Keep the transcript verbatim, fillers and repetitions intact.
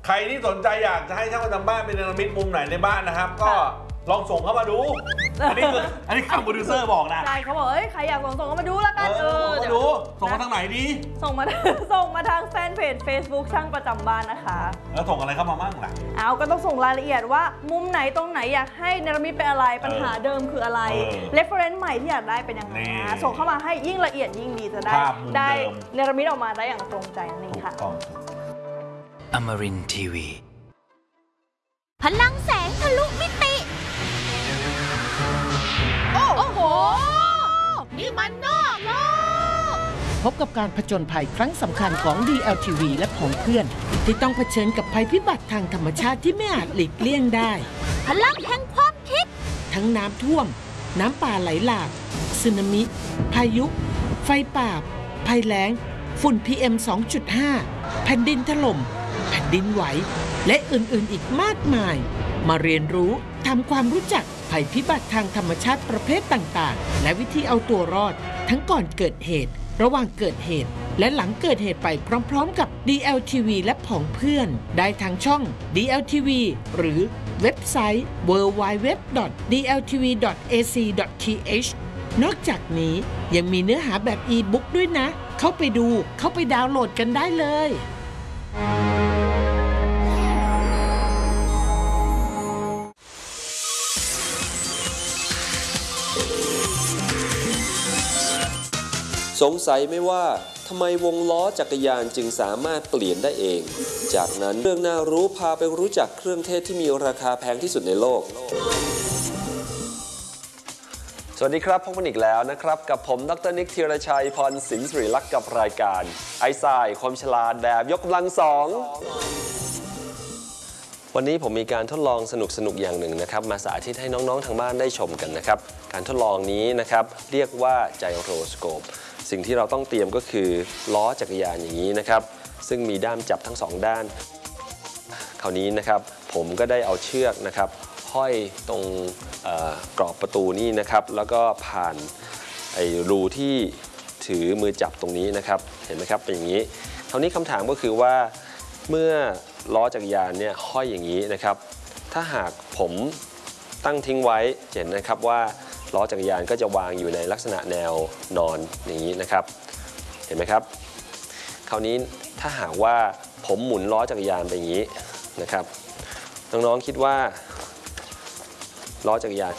ใครที่สนใจอยากจะให้ช่างประจำบ้านเป็นเนรมิตมุมไหนในบ้านนะครับก็ลองส่งเข้ามาดูอันนี้คืออันนี้คำโปรดิวเซอร์บอกนะใช่เขาบอกเอ้ยใครอยากส่งส่งเข้ามาดูแล้วกันเออเดี๋ยวดูส่งมาทางไหนดีส่งมาส่งมาทางแฟนเพจ Facebook ช่างประจำบ้านนะคะแล้วส่งอะไรเข้ามาบ้างล่ะเอาก็ต้องส่งรายละเอียดว่ามุมไหนตรงไหนอยากให้เนรมิตเป็นอะไรปัญหาเดิมคืออะไร reference ใหม่ที่อยากได้เป็นยังไงส่งเข้ามาให้ยิ่งละเอียดยิ่งดีจะได้ได้เนรมิตออกมาได้อย่างตรงใจนั่นเองค่ะอมรินทร์ทีวีพลังแสงทะลุมิติโอ้โหนี่มันนอกโลกพบกับการผจญภัยครั้งสำคัญของ ดี แอล ที วี และของเพื่อนที่ต้องเผชิญกับภัยพิบัติทางธรรมชาติที่ไม่อาจหลีกเลี่ยงได้พลังแห่งความคิดทั้งน้ำท่วมน้ำป่าไหลหลากสึนามิพายุไฟป่าภัยแล้งฝุ่น พี เอ็ม สองจุดห้า แผ่นดินถล่มแผ่นดินไหวและอื่นๆอีกมากมายมาเรียนรู้ทำความรู้จักภัยพิบัติทางธรรมชาติประเภทต่างๆและวิธีเอาตัวรอดทั้งก่อนเกิดเหตุระหว่างเกิดเหตุและหลังเกิดเหตุไปพร้อมๆกับ ดี แอล ที วี และผองเพื่อนได้ทางช่อง ดี แอล ที วี หรือเว็บไซต์ ดับเบิลยู ดับเบิลยู ดับเบิลยู ดอท ดี แอล ที วี ดอท เอ ซี ดอท ที เอช นอกจากนี้ยังมีเนื้อหาแบบอีบุ๊กด้วยนะเข้าไปดูเข้าไปดาวน์โหลดกันได้เลยสงสัยไหมว่าทำไมวงล้อจักรยานจึงสามารถเปลี่ยนได้เอง จากนั้นเรื่องน่ารู้พาไปรู้จักเครื่องเทศที่มีราคาแพงที่สุดในโลกสวัสดีครับพบกันอีกแล้วนะครับกับผมดร.นิก ธีรชัยพรสินสิริลักษ์กับรายการไอซ์ไซด์ความฉลาดแบบยกกำลังสองวันนี้ผมมีการทดลองสนุกๆอย่างหนึ่งนะครับมาสาธิตให้น้องๆทางบ้านได้ชมกันนะครับการทดลองนี้นะครับเรียกว่าไจโรสโคปสิ่งที่เราต้องเตรียมก็คือล้อจักรยานอย่างนี้นะครับซึ่งมีด้ามจับทั้งสองด้านคราวนี้นะครับผมก็ได้เอาเชือกนะครับห้อยตรงกรอบประตูนี่นะครับแล้วก็ผ่านไอ้รูที่ถือมือจับตรงนี้นะครับเห็นไหมครับเป็นอย่างนี้คราวนี้คำถามก็คือว่าเมื่อล้อจักรยานเนี่ยห้อยอย่างนี้นะครับถ้าหากผมตั้งทิ้งไว้เห็นนะครับว่าล้อจักรยานก็จะวางอยู่ในลักษณะแนวนอนอย่างนี้นะครับเห็นไหมครับคราวนี้ถ้าหากว่าผมหมุนล้อจักรยานไปอย่างนี้นะครับน้องๆคิดว่าล้อจักรยาน